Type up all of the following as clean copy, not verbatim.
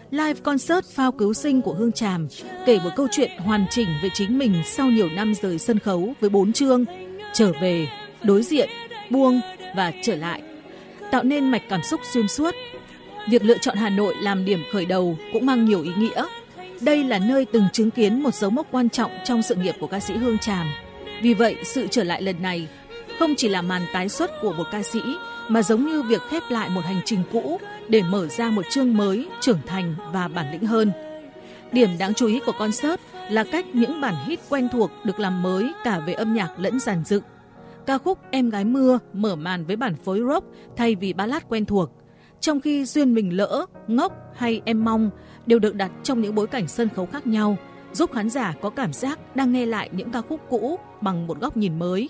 Live concert phao cứu sinh của Hương Tràm kể một câu chuyện hoàn chỉnh về chính mình sau nhiều năm rời sân khấu với 4 chương: trở về, đối diện, buông và trở lại, tạo nên mạch cảm xúc xuyên suốt. Việc lựa chọn Hà Nội làm điểm khởi đầu cũng mang nhiều ý nghĩa. Đây là nơi từng chứng kiến một dấu mốc quan trọng trong sự nghiệp của ca sĩ Hương Tràm. Vì vậy, sự trở lại lần này không chỉ là màn tái xuất của một ca sĩ, mà giống như việc khép lại một hành trình cũ để mở ra một chương mới, trưởng thành và bản lĩnh hơn. Điểm đáng chú ý của concert là cách những bản hit quen thuộc được làm mới cả về âm nhạc lẫn dàn dựng. Ca khúc Em Gái Mưa mở màn với bản phối rock thay vì ballad quen thuộc, trong khi Duyên Mình Lỡ, Ngốc hay Em Mong đều được đặt trong những bối cảnh sân khấu khác nhau, giúp khán giả có cảm giác đang nghe lại những ca khúc cũ bằng một góc nhìn mới.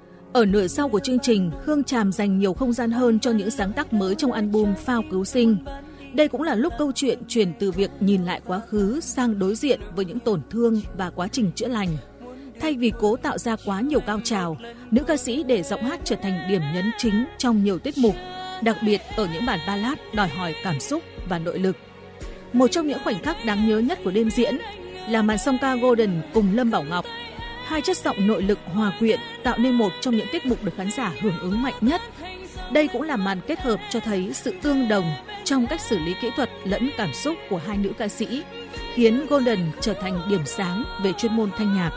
Ở nửa sau của chương trình, Hương Tràm dành nhiều không gian hơn cho những sáng tác mới trong album Phao Cứu Sinh. Đây cũng là lúc câu chuyện chuyển từ việc nhìn lại quá khứ sang đối diện với những tổn thương và quá trình chữa lành. Thay vì cố tạo ra quá nhiều cao trào, nữ ca sĩ để giọng hát trở thành điểm nhấn chính trong nhiều tiết mục, đặc biệt ở những bản ballad đòi hỏi cảm xúc và nội lực. Một trong những khoảnh khắc đáng nhớ nhất của đêm diễn là màn song ca Golden cùng Lâm Bảo Ngọc. Hai chất giọng nội lực hòa quyện tạo nên một trong những tiết mục được khán giả hưởng ứng mạnh nhất. Đây cũng là màn kết hợp cho thấy sự tương đồng trong cách xử lý kỹ thuật lẫn cảm xúc của hai nữ ca sĩ, khiến Golden trở thành điểm sáng về chuyên môn thanh nhạc.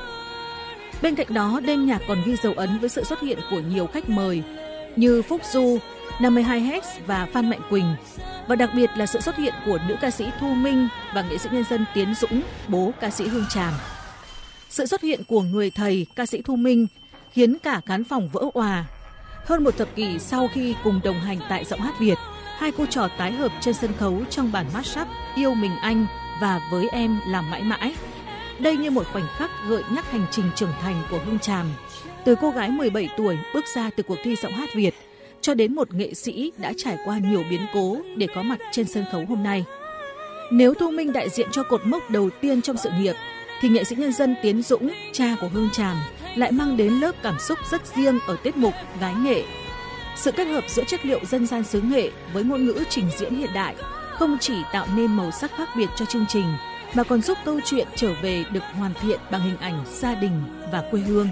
Bên cạnh đó, đêm nhạc còn ghi dấu ấn với sự xuất hiện của nhiều khách mời như Phúc Du, 52Hz và Phan Mạnh Quỳnh, và đặc biệt là sự xuất hiện của nữ ca sĩ Thu Minh và nghệ sĩ nhân dân Tiến Dũng, bố ca sĩ Hương Tràm. Sự xuất hiện của người thầy ca sĩ Thu Minh khiến cả khán phòng vỡ òa. Hơn một thập kỷ sau khi cùng đồng hành tại Giọng Hát Việt, hai cô trò tái hợp trên sân khấu trong bản mashup Yêu Mình Anh và Với Em Là Mãi Mãi. Đây như một khoảnh khắc gợi nhắc hành trình trưởng thành của Hương Tràm, từ cô gái 17 tuổi bước ra từ cuộc thi Giọng Hát Việt cho đến một nghệ sĩ đã trải qua nhiều biến cố để có mặt trên sân khấu hôm nay. Nếu Thu Minh đại diện cho cột mốc đầu tiên trong sự nghiệp, thì nghệ sĩ nhân dân Tiến Dũng, cha của Hương Tràm, lại mang đến lớp cảm xúc rất riêng ở tiết mục Gái Nghệ. Sự kết hợp giữa chất liệu dân gian xứ Nghệ với ngôn ngữ trình diễn hiện đại không chỉ tạo nên màu sắc khác biệt cho chương trình, mà còn giúp câu chuyện trở về được hoàn thiện bằng hình ảnh gia đình và quê hương.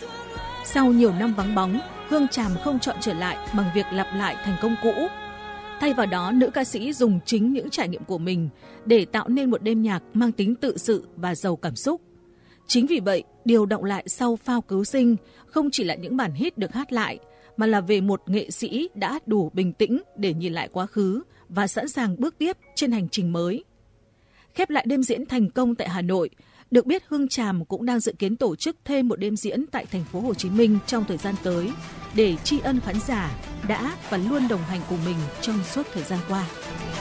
Sau nhiều năm vắng bóng, Hương Tràm không chọn trở lại bằng việc lặp lại thành công cũ. Thay vào đó, nữ ca sĩ dùng chính những trải nghiệm của mình để tạo nên một đêm nhạc mang tính tự sự và giàu cảm xúc. Chính vì vậy, điều động lại sau Phao Cứu Sinh không chỉ là những bản hit được hát lại, mà là về một nghệ sĩ đã đủ bình tĩnh để nhìn lại quá khứ và sẵn sàng bước tiếp trên hành trình mới. Khép lại đêm diễn thành công tại Hà Nội, được biết Hương Tràm cũng đang dự kiến tổ chức thêm một đêm diễn tại thành phố Hồ Chí Minh trong thời gian tới để tri ân khán giả đã và luôn đồng hành cùng mình trong suốt thời gian qua.